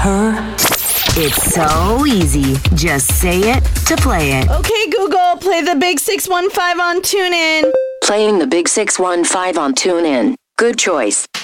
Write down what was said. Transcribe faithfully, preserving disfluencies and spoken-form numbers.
her? It's so easy. Just say it to play it. Okay, Google, play the Big six one five on TuneIn. Playing the Big six one five on TuneIn. Good choice.